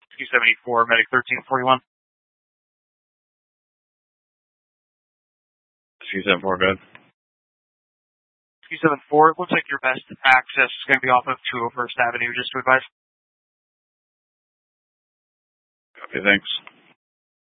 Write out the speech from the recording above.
274, medic 1341. 274, good. 274, it looks like your best access is going to be off of 201st Avenue, just to advise. Okay, thanks.